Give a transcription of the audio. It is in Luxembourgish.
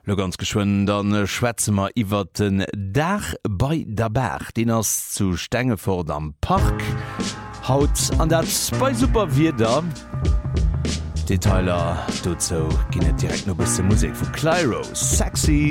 Lo ganz geschwoen dann schwätzemer iwwer den Dach bei der Berg, den ass zu Stengeford am Park haut an dat bei super wieder. Detailer dozo ginnet direkt no bisse Musik vu Clyro, sexy.